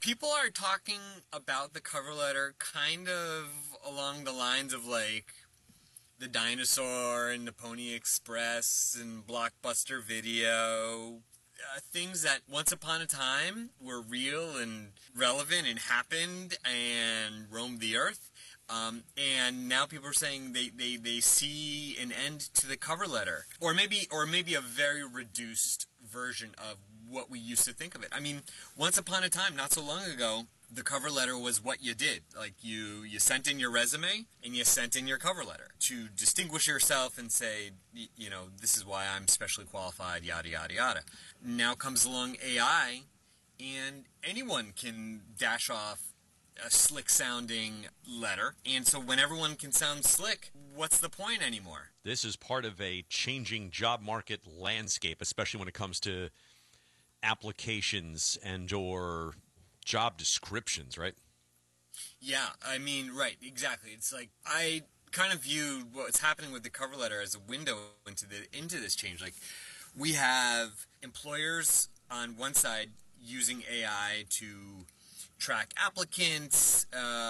People are talking about the cover letter kind of along the lines of like the dinosaur and the Pony Express and Blockbuster Video. Things that once upon a time were real and relevant and happened and roamed the earth. And now people are saying they see an end to the cover letter. Or maybe a very reduced version of what we used to think of it. I mean, once upon a time, not so long ago, the cover letter was what you did. Like, you sent in your resume and you sent in your cover letter to distinguish yourself and say, this is why I'm specially qualified, yada, yada, yada. Now comes along AI, and anyone can dash off a slick-sounding letter. And so when everyone can sound slick, what's the point anymore? This is part of a changing job market landscape, especially when it comes to applications and or job descriptions, right? Yeah, I mean, right, exactly. It's like I kind of view what's happening with the cover letter as a window into this change. Like, we have employers on one side using AI to track applicants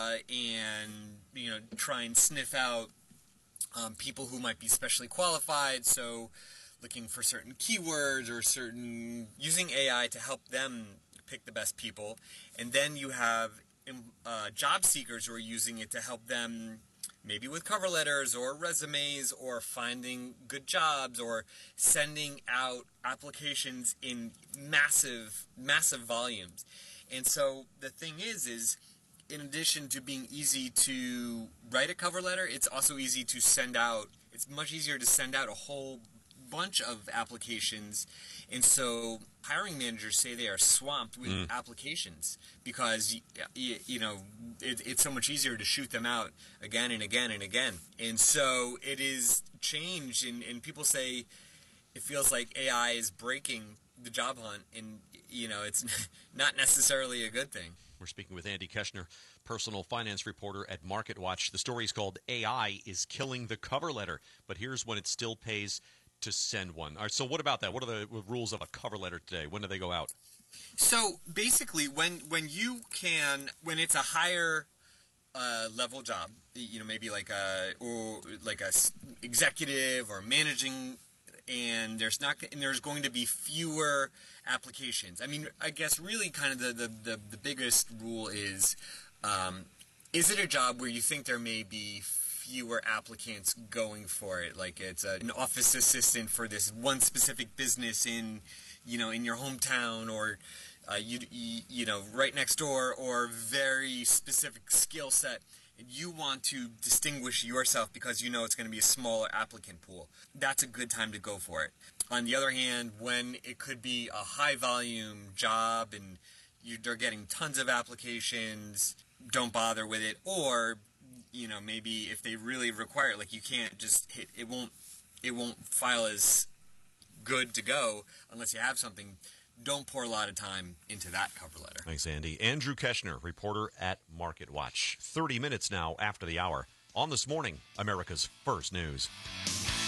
and try and sniff out people who might be specially qualified. So looking for certain keywords or using AI to help them pick the best people. And then you have job seekers who are using it to help them maybe with cover letters or resumes or finding good jobs or sending out applications in massive, massive volumes. And so the thing is in addition to being easy to write a cover letter, it's also easy to send out. It's much easier to send out a whole bunch of applications. And so hiring managers say they are swamped with applications because, it's so much easier to shoot them out again and again and again. And so it is changed, and people say it feels like AI is breaking the job hunt, and, it's not necessarily a good thing. We're speaking with Andy Keshner, personal finance reporter at MarketWatch. The story is called AI is Killing the Cover Letter, but here's when it still pays to send one. All right, so what about that? What are the rules of a cover letter today? When do they go out? So basically, when it's a higher level job, maybe like a executive or managing, and there's going to be fewer applications. I mean, I guess really kind of the biggest rule is it a job where you think there may be fewer applicants going for it? Like it's an office assistant for this one specific business in your hometown, or right next door, or very specific skill set. You want to distinguish yourself because it's going to be a smaller applicant pool. That's a good time to go for it. On the other hand, when it could be a high-volume job and they're getting tons of applications, don't bother with it. Or, maybe if they really require it, like you can't just hit it won't file as good to go unless you have something. Don't pour a lot of time into that cover letter. Thanks, Andy. Andrew Keshner, reporter at MarketWatch. 30 minutes now after the hour on This Morning, America's First News.